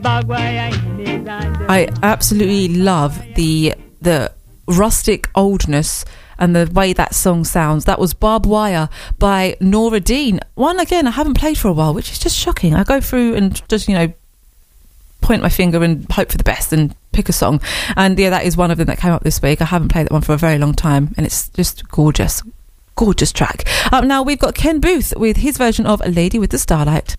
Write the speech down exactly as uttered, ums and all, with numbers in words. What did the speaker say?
I absolutely love the the rustic oldness and the way that song sounds. That was Barbed Wire by Nora Dean. One, again, I haven't played for a while, which is just shocking. I go through and just, you know, point my finger and hope for the best and pick a song. And yeah, that is one of them that came up this week. I haven't played that one for a very long time, and it's just gorgeous. Gorgeous track. Up now, we've got Ken Booth with his version of A Lady with the Starlight.